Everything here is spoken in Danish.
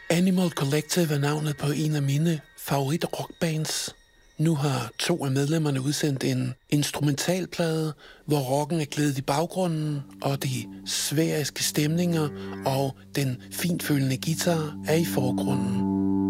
Animal Collective er navnet på en af mine favorit-rockbands. Nu har 2 af medlemmerne udsendt en instrumentalplade, hvor rocken er glædet i baggrunden, og de sfæriske stemninger og den fintfølende guitar er i forgrunden.